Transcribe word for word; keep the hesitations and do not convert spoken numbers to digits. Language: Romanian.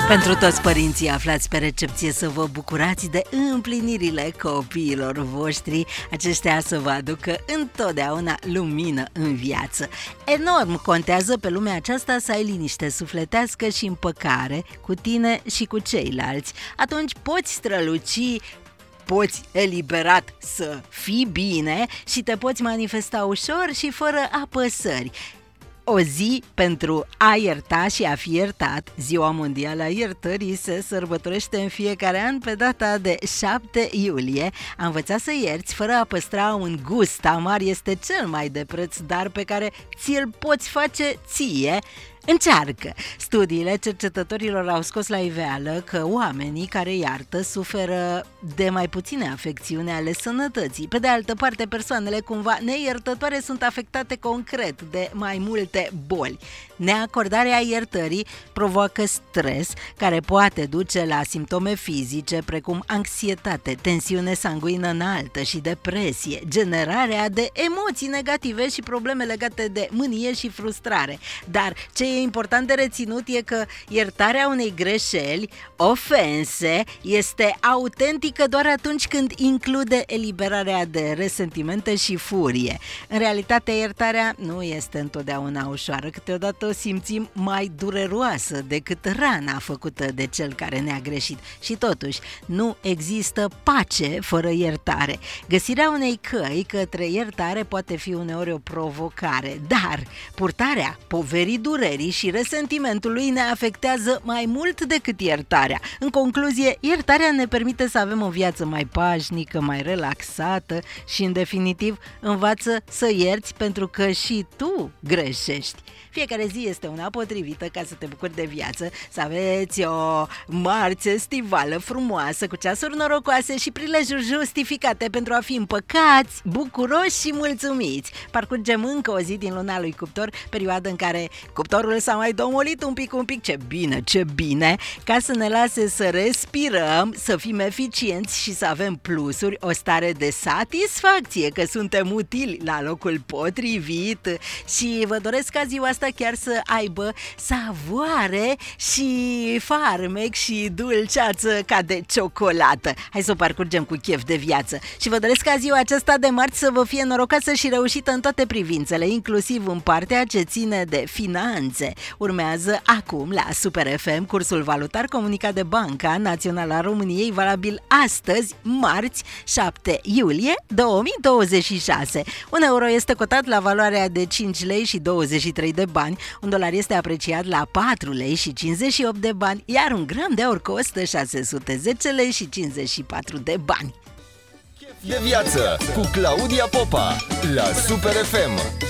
Pentru toți părinții aflați pe recepție, să vă bucurați de împlinirile copiilor voștri, aceștia să vă aducă întotdeauna lumină în viață. Enorm contează pe lumea aceasta să ai liniște sufletească și împăcare cu tine și cu ceilalți. Atunci poți străluci, poți eliberat să fii bine și te poți manifesta ușor și fără apăsări. O zi pentru a ierta și a fi iertat, Ziua Mondială a Iertării, se sărbătorește în fiecare an pe data de șapte iulie. A învăța să ierți fără a păstra un gust amar este cel mai de preț dar pe care ți-l poți face ție. Încearcă! Studiile cercetătorilor au scos la iveală că oamenii care iartă suferă de mai puține afecțiuni ale sănătății. Pe de altă parte, persoanele cumva neiertătoare sunt afectate concret de mai multe boli. Neacordarea iertării provoacă stres, care poate duce la simptome fizice precum anxietate, tensiune sanguină înaltă și depresie, generarea de emoții negative și probleme legate de mânie și frustrare. Dar ce e important de reținut e că iertarea unei greșeli, ofense, este autentică doar atunci când include eliberarea de resentimente și furie. În realitate, iertarea nu este întotdeauna ușoară, câteodată o simțim mai dureroasă decât rana făcută de cel care ne-a greșit. Și totuși, nu există pace fără iertare. Găsirea unei căi către iertare poate fi uneori o provocare, dar purtarea poverii durerii și resentimentului ne afectează mai mult decât iertarea. În concluzie, iertarea ne permite să avem o viață mai pașnică, mai relaxată și, în definitiv, învață să ierți pentru că și tu greșești. Fiecare zi este una potrivită ca să te bucuri de viață, să aveți o marți estivală frumoasă, cu ceasuri norocoase și prilejuri justificate pentru a fi împăcați, bucuroși și mulțumiți. Parcurgem încă o zi din luna lui Cuptor, perioadă în care cuptorul s-a mai domolit un pic, un pic, ce bine, ce bine, ca să ne lase să respirăm, să fim eficienți și să avem plusuri, o stare de satisfacție că suntem utili la locul potrivit și vă doresc ca ziua asta chiar să aibă savoare și farmec și dulceață ca de ciocolată. Hai să o parcurgem cu chef de viață și vă doresc ca ziua aceasta de marți să vă fie norocoasă și reușită în toate privințele, inclusiv în partea ce ține de finanțe. Urmează acum la Super F M cursul valutar comunicat de Banca Națională a României, valabil astăzi, marți, șapte iulie două mii douăzeci și șase. Un euro este cotat la valoarea de cinci lei și douăzeci și trei de bani, un dolar este apreciat la patru lei și cincizeci și opt de bani, iar un gram de aur costă șase sute zece lei și cincizeci și patru de bani. De viață cu Claudia Popa la Super F M.